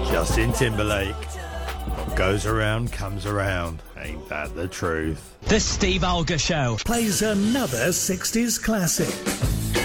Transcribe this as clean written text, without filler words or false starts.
Justin Timberlake. What goes around comes around. Ain't that the truth? The Steve Olga Show plays another 60s classic.